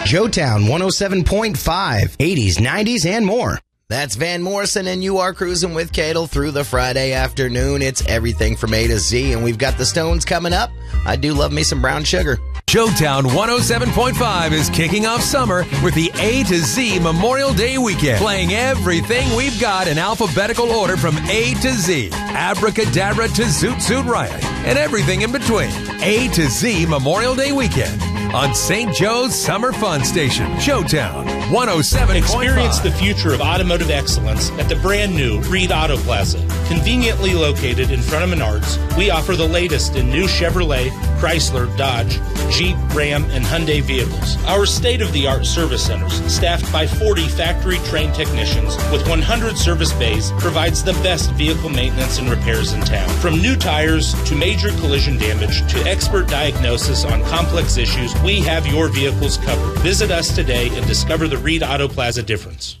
Joetown 107.5, 80s, 90s, and more. That's Van Morrison, and you are cruising with Cadle through the Friday afternoon. It's everything from A to Z, and we've got the Stones coming up. I do love me some brown sugar. Joetown 107.5 is kicking off summer with the A to Z Memorial Day weekend, playing everything we've got in alphabetical order from A to Z, Abracadabra to Zoot Suit Riot, and everything in between. A to Z Memorial Day weekend on St. Joe's Summer Fun Station, Joetown 107.5. Experience the future of automotive excellence at the brand new Reed Auto Plaza. Conveniently located in front of Menards, we offer the latest in new Chevrolet, Chrysler, Dodge, Jeep, Ram, and Hyundai vehicles. Our state-of-the-art service centers, staffed by 40 factory-trained technicians with 100 service bays, provides the best vehicle maintenance and repairs in town. From new tires to major collision damage to expert diagnosis on complex issues, we have your vehicles covered. Visit us today and discover the Reed Auto Plaza difference.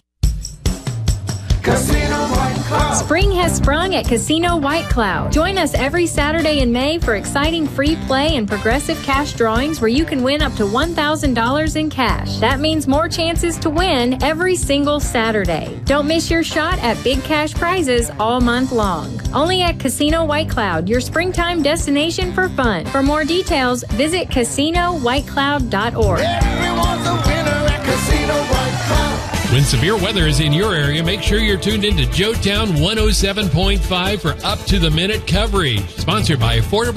Casino White Cloud. Spring has sprung at Casino White Cloud. Join us every Saturday in May for exciting free play and progressive cash drawings where you can win up to $1,000 in cash. That means more chances to win every single Saturday. Don't miss your shot at big cash prizes all month long. Only at Casino White Cloud, your springtime destination for fun. For more details, visit CasinoWhiteCloud.org. Everyone's a winner at Casino White Cloud. When severe weather is in your area, make sure you're tuned into Joetown 107.5 for up-to-the-minute coverage. Sponsored by Affordable